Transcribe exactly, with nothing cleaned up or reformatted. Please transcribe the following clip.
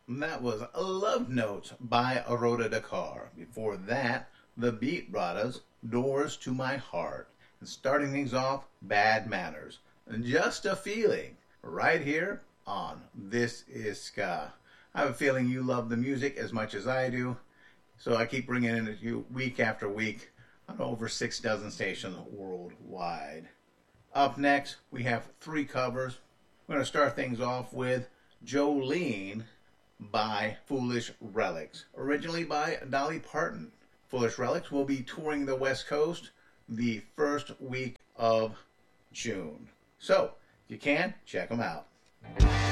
That was Love Notes by Rhoda Dakar. Before that, The Beat brought us Doors to My Heart. And starting things off, Bad Manners. Just a Feeling, right here on This Is Ska. I have a feeling you love the music as much as I do, so I keep bringing it to you week after week on over six dozen stations worldwide. Up next, we have three covers. We're going to start things off with Jolene by Foolish Relics, originally by Dolly Parton. Foolish Relics will be touring the West Coast the first week of June. So, if you can, check them out.